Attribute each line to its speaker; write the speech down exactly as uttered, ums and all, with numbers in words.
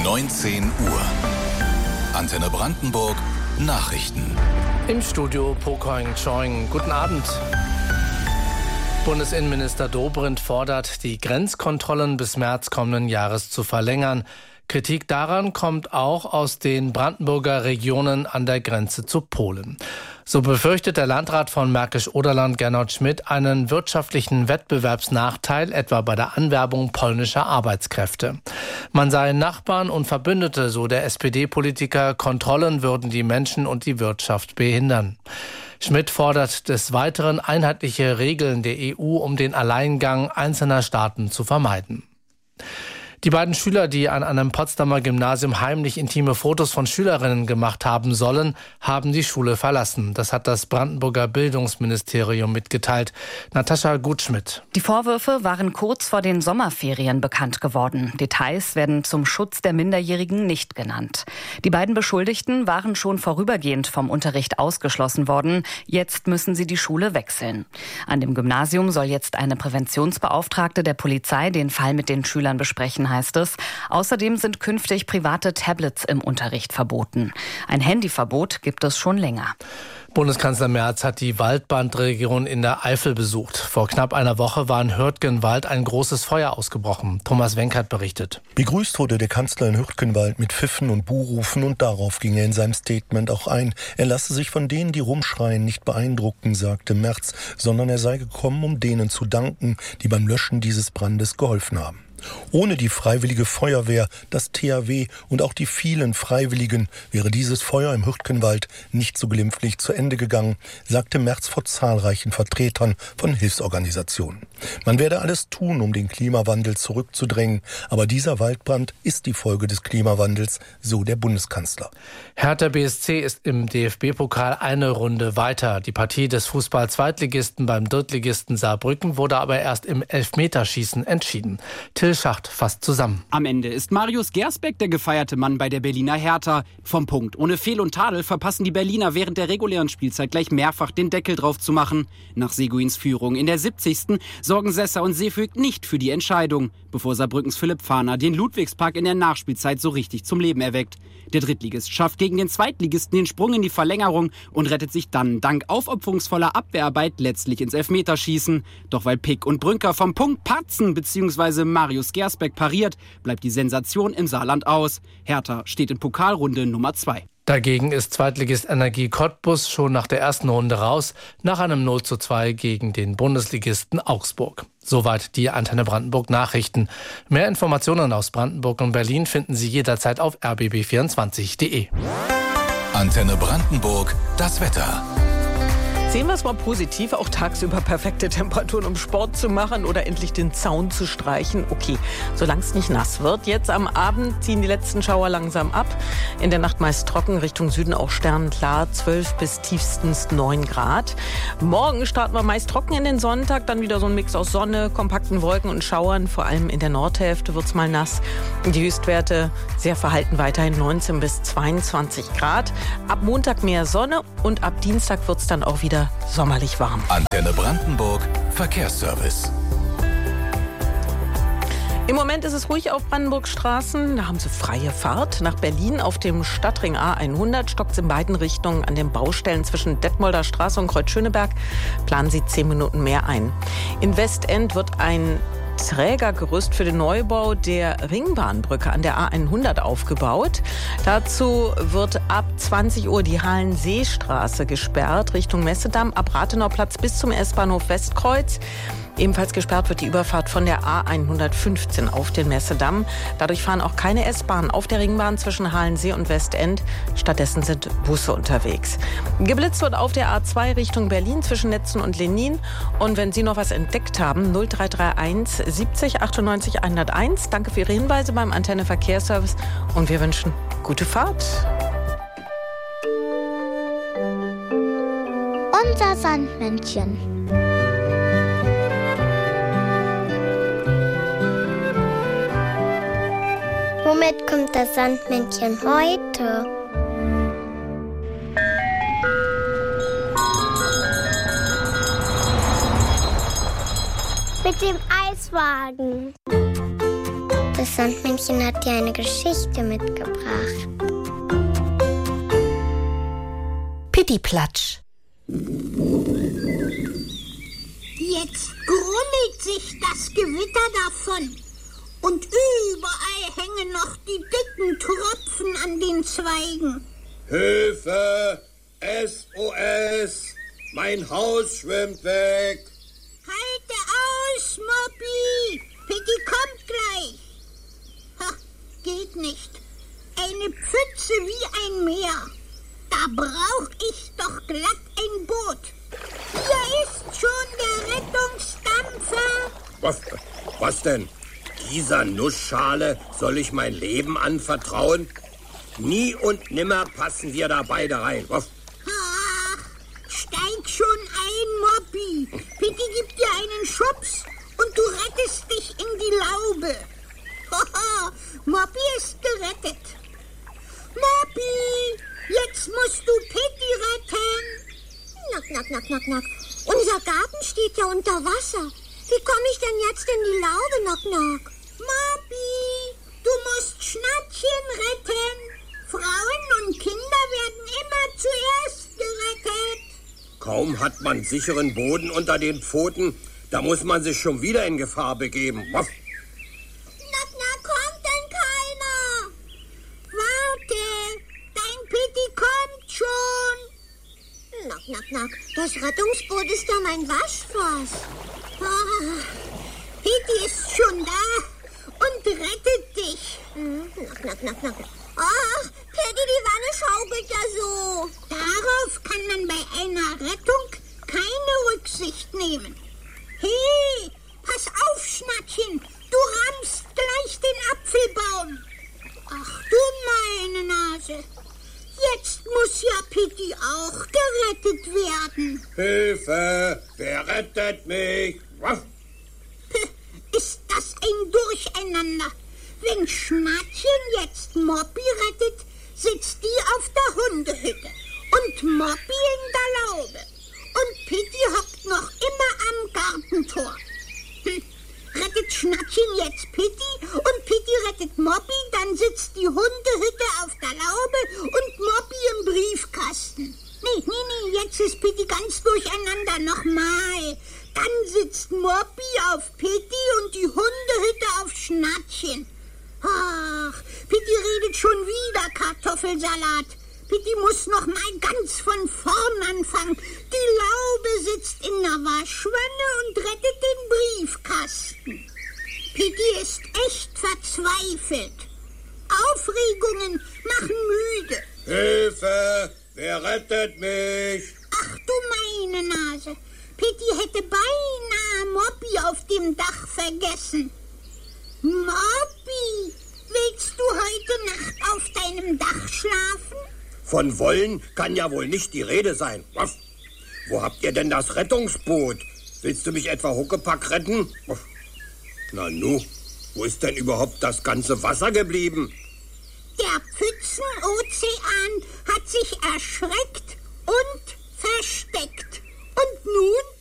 Speaker 1: neunzehn Uhr. Antenne Brandenburg Nachrichten.
Speaker 2: Im Studio Pokoing Choing. Guten Abend. Bundesinnenminister Dobrindt fordert, die Grenzkontrollen bis März kommenden Jahres zu verlängern. Kritik daran kommt auch aus den Brandenburger Regionen an der Grenze zu Polen. So befürchtet der Landrat von Märkisch-Oderland, Gernot Schmidt, einen wirtschaftlichen Wettbewerbsnachteil, etwa bei der Anwerbung polnischer Arbeitskräfte. Man sei Nachbarn und Verbündete, so der S P D-Politiker, Kontrollen würden die Menschen und die Wirtschaft behindern. Schmidt fordert des Weiteren einheitliche Regeln der E U, um den Alleingang einzelner Staaten zu vermeiden. Die beiden Schüler, die an einem Potsdamer Gymnasium heimlich intime Fotos von Schülerinnen gemacht haben sollen, haben die Schule verlassen. Das hat das Brandenburger Bildungsministerium mitgeteilt. Natascha Gutschmidt.
Speaker 3: Die Vorwürfe waren kurz vor den Sommerferien bekannt geworden. Details werden zum Schutz der Minderjährigen nicht genannt. Die beiden Beschuldigten waren schon vorübergehend vom Unterricht ausgeschlossen worden. Jetzt müssen sie die Schule wechseln. An dem Gymnasium soll jetzt eine Präventionsbeauftragte der Polizei den Fall mit den Schülern besprechen, heißt es. Außerdem sind künftig private Tablets im Unterricht verboten. Ein Handyverbot gibt es schon länger.
Speaker 2: Bundeskanzler Merz hat die Waldbrandregion in der Eifel besucht. Vor knapp einer Woche war in Hürtgenwald ein großes Feuer ausgebrochen. Thomas Wenkert berichtet.
Speaker 4: Begrüßt wurde der Kanzler in Hürtgenwald mit Pfiffen und Buhrufen und darauf ging er in seinem Statement auch ein. Er lasse sich von denen, die rumschreien, nicht beeindrucken, sagte Merz, sondern er sei gekommen, um denen zu danken, die beim Löschen dieses Brandes geholfen haben. Ohne die Freiwillige Feuerwehr, das T H W und auch die vielen Freiwilligen wäre dieses Feuer im Hürtgenwald nicht so glimpflich zu Ende gegangen, sagte Merz vor zahlreichen Vertretern von Hilfsorganisationen. Man werde alles tun, um den Klimawandel zurückzudrängen, aber dieser Waldbrand ist die Folge des Klimawandels, so der Bundeskanzler.
Speaker 2: Hertha B S C ist im D F B-Pokal eine Runde weiter. Die Partie des Fußball-Zweitligisten beim Drittligisten Saarbrücken wurde aber erst im Elfmeterschießen entschieden. Till Schacht fasst zusammen.
Speaker 5: Am Ende ist Marius Gersbeck der gefeierte Mann bei der Berliner Hertha. Vom Punkt ohne Fehl und Tadel verpassen die Berliner während der regulären Spielzeit gleich mehrfach den Deckel drauf zu machen. Nach Seguins Führung in der siebzigsten sorgen Sessa und Seefüg nicht für die Entscheidung, bevor Saarbrückens Philipp Fahner den Ludwigspark in der Nachspielzeit so richtig zum Leben erweckt. Der Drittligist schafft gegen den Zweitligisten den Sprung in die Verlängerung und rettet sich dann dank aufopferungsvoller Abwehrarbeit letztlich ins Elfmeterschießen. Doch weil Pick und Brünker vom Punkt patzen bzw. Marius Gersbeck pariert, bleibt die Sensation im Saarland aus. Hertha steht in Pokalrunde Nummer zwei.
Speaker 2: Dagegen ist Zweitligist Energie Cottbus schon nach der ersten Runde raus, nach einem null zu zwei gegen den Bundesligisten Augsburg. Soweit die Antenne Brandenburg Nachrichten. Mehr Informationen aus Brandenburg und Berlin finden Sie jederzeit auf r b b vierundzwanzig punkt d e.
Speaker 1: Antenne Brandenburg, das Wetter.
Speaker 6: Sehen wir es mal positiv, auch tagsüber perfekte Temperaturen, um Sport zu machen oder endlich den Zaun zu streichen. Okay, solange es nicht nass wird. Jetzt am Abend ziehen die letzten Schauer langsam ab. In der Nacht meist trocken, Richtung Süden auch sternklar, zwölf bis tiefstens neun Grad. Morgen starten wir meist trocken in den Sonntag, dann wieder so ein Mix aus Sonne, kompakten Wolken und Schauern. Vor allem in der Nordhälfte wird es mal nass. Die Höchstwerte sehr verhalten weiterhin neunzehn bis zweiundzwanzig Grad. Ab Montag mehr Sonne und ab Dienstag wird es dann auch wieder sommerlich warm.
Speaker 1: Antenne Brandenburg Verkehrsservice.
Speaker 6: Im Moment ist es ruhig auf Brandenburgs Straßen. Da haben Sie freie Fahrt. Nach Berlin auf dem Stadtring A hundert stockt es in beiden Richtungen an den Baustellen zwischen Detmolder Straße und Kreuzschöneberg. Planen Sie zehn Minuten mehr ein. In Westend wird ein Trägergerüst für den Neubau der Ringbahnbrücke an der A hundert aufgebaut. Dazu wird ab zwanzig Uhr die Hallenseestraße gesperrt Richtung Messedamm, ab Rathenauplatz bis zum S-Bahnhof Westkreuz. Ebenfalls gesperrt wird die Überfahrt von der A hundertfünfzehn auf den Messedamm. Dadurch fahren auch keine S-Bahnen auf der Ringbahn zwischen Halensee und Westend. Stattdessen sind Busse unterwegs. Geblitzt wird auf der A zwei Richtung Berlin zwischen Netzen und Lenin. Und wenn Sie noch was entdeckt haben, null drei drei eins siebzig achtundneunzig hunderteins. Danke für Ihre Hinweise beim Antenne Verkehrsservice und wir wünschen gute Fahrt.
Speaker 7: Unser Sandmännchen. Womit kommt das Sandmännchen heute? Mit dem Eiswagen. Das Sandmännchen hat dir eine Geschichte mitgebracht.
Speaker 8: Pittiplatsch.
Speaker 9: Jetzt grummelt sich das Gewitter davon. Und überall hängen noch die dicken Tropfen an den Zweigen.
Speaker 10: Hilfe! S O S! Mein Haus schwimmt weg!
Speaker 9: Halte aus, Moppy! Pitti kommt gleich! Ha, geht nicht. Eine Pfütze wie ein Meer. Da brauch ich doch glatt ein Boot. Hier ist schon der Rettungsdampfer.
Speaker 10: Was, was denn? Dieser Nussschale soll ich mein Leben anvertrauen? Nie und nimmer passen wir da beide rein. Was?
Speaker 9: Ach, steig schon ein, Moppy. Pitti gibt dir einen Schubs und du rettest dich in die Laube. Hoho, Moppy ist gerettet. Moppy, jetzt musst du Pitti retten.
Speaker 11: Knack, knack, knack, knack, knack. Unser Garten steht ja unter Wasser. Wie komme ich denn jetzt in die Laube, Knock, knock?
Speaker 9: Moppy, du musst Schnattchen retten. Frauen und Kinder werden immer zuerst gerettet.
Speaker 10: Kaum hat man sicheren Boden unter den Pfoten, da muss man sich schon wieder in Gefahr begeben. Was?
Speaker 9: Knock, knock, kommt denn keiner? Warte, dein Pitti kommt schon.
Speaker 11: Knock, knock, knock. Das Rettungsboot ist ja mein Waschfass.
Speaker 9: Ah, Pitti ist schon da und rettet dich.
Speaker 11: Hm, knock, knock, knock, knock. Ach, Pitti, die Wanne schaukelt ja so.
Speaker 9: Darauf kann man bei einer Rettung keine Rücksicht nehmen. Hey, pass auf, Schnattchen, du rammst gleich den Apfelbaum. Ach du meine Nase, jetzt muss ja Pitti auch gerettet werden.
Speaker 10: Hilfe, wer rettet mich? Was?
Speaker 9: Ist das ein Durcheinander? Wenn Schnattchen jetzt Moppy rettet, sitzt die auf der Hundehütte und Moppy in der Laube. Und Pitti hockt noch immer am Gartentor. Hm. Rettet Schnattchen jetzt Pitti und Pitti rettet Moppy, dann sitzt die Hundehütte auf der Laube und Moppy im Briefkasten. Nee, nee, nee, jetzt ist Pitti ganz durcheinander. Nochmal. Dann sitzt Moppy auf Pitti und die Hundehütte auf Schnattchen. Ach, Pitti redet schon wieder Kartoffelsalat. Pitti muss noch mal ganz von vorn anfangen. Die Laube sitzt in der Waschwanne und rettet den Briefkasten. Pitti ist echt verzweifelt. Aufregungen machen müde.
Speaker 10: Hilfe, wer rettet mich?
Speaker 9: Ach du meine Nase. Pitti hätte beinahe Moppy auf dem Dach vergessen. Moppy, willst du heute Nacht auf deinem Dach schlafen?
Speaker 10: Von wollen kann ja wohl nicht die Rede sein. Was? Wo habt ihr denn das Rettungsboot? Willst du mich etwa Huckepack retten? Was? Na nu, wo ist denn überhaupt das ganze Wasser geblieben?
Speaker 9: Der Pfützenozean hat sich erschreckt und versteckt. Und nun